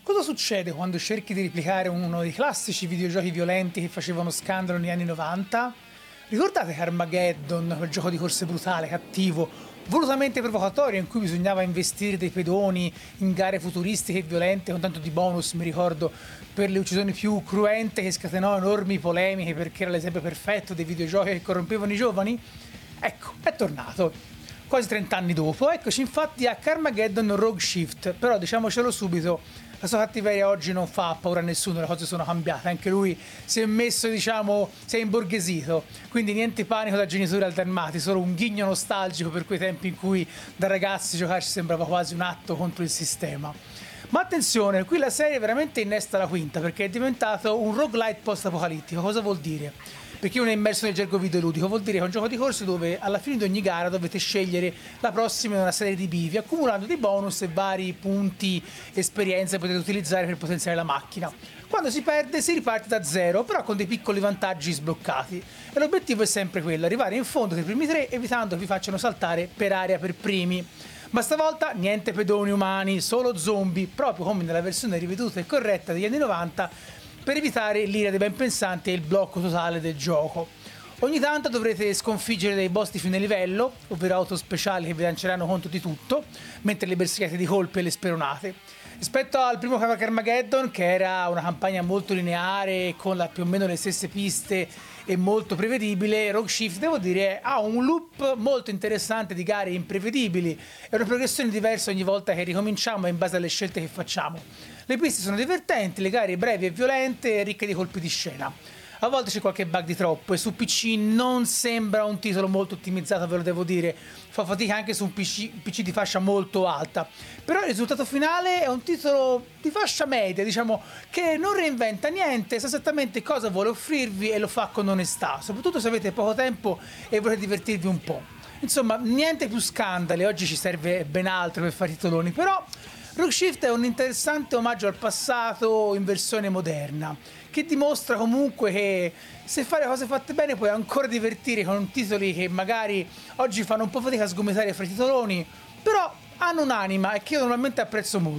Cosa succede quando cerchi di replicare uno dei classici videogiochi violenti che facevano scandalo negli anni 90? Ricordate Carmageddon, quel gioco di corse brutale, cattivo, volutamente provocatorio in cui bisognava investire dei pedoni in gare futuristiche e violente con tanto di bonus, mi ricordo, per le uccisioni più cruente che scatenò enormi polemiche perché era l'esempio perfetto dei videogiochi che corrompevano i giovani? Ecco, è tornato. Quasi 30 anni dopo, eccoci infatti a Carmageddon Rogue Shift, però diciamocelo subito, la sua cattiveria oggi non fa paura a nessuno, le cose sono cambiate, anche lui si è messo, si è imborghesito, quindi niente panico da genitori alternati, solo un ghigno nostalgico per quei tempi in cui da ragazzi giocarci sembrava quasi un atto contro il sistema. Ma attenzione, qui la serie veramente innesta la quinta perché è diventato un roguelite post-apocalittico. Cosa vuol dire? Per chi non è immerso nel gergo videoludico, vuol dire che è un gioco di corse dove alla fine di ogni gara dovete scegliere la prossima in una serie di bivi, accumulando dei bonus e vari punti, esperienze che potete utilizzare per potenziare la macchina. Quando si perde si riparte da zero, però con dei piccoli vantaggi sbloccati. E l'obiettivo è sempre quello, arrivare in fondo tra i primi tre, evitando che vi facciano saltare per aria per primi. Ma stavolta niente pedoni umani, solo zombie, proprio come nella versione riveduta e corretta degli anni 90, per evitare l'ira dei ben pensanti e il blocco totale del gioco. Ogni tanto dovrete sconfiggere dei boss di fine livello, ovvero auto speciali che vi lanceranno contro di tutto, mentre le bersagliate di colpi e le speronate. Rispetto al primo Carmageddon, che era una campagna molto lineare, con più o meno le stesse piste e molto prevedibile, Rogue Shift, devo dire, ha un loop molto interessante di gare imprevedibili e una progressione diversa ogni volta che ricominciamo in base alle scelte che facciamo. Le piste sono divertenti, le gare brevi e violente e ricche di colpi di scena. A volte c'è qualche bug di troppo e su PC non sembra un titolo molto ottimizzato, ve lo devo dire, fa fatica anche su un PC di fascia molto alta, però il risultato finale è un titolo di fascia media, diciamo, che non reinventa niente, sa esattamente cosa vuole offrirvi e lo fa con onestà, soprattutto se avete poco tempo e volete divertirvi un po'. Insomma, niente più scandali, oggi ci serve ben altro per fare titoloni, però Rogue Shift è un interessante omaggio al passato in versione moderna, che dimostra comunque che se fare cose fatte bene puoi ancora divertire con titoli che magari oggi fanno un po' fatica a sgomitare fra i titoloni, però hanno un'anima e che io normalmente apprezzo molto.